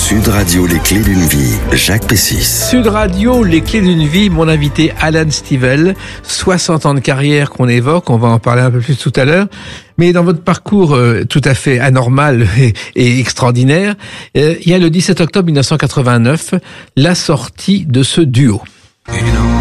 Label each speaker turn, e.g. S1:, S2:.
S1: Sud Radio, les clés d'une vie, Jacques Pessis.
S2: Sud Radio, les clés d'une vie, mon invité Alan Stivell, 60 ans de carrière qu'on évoque, on va en parler un peu plus tout à l'heure. Mais dans votre parcours tout à fait anormal et extraordinaire, il y a le 17 octobre 1989, la sortie de ce duo.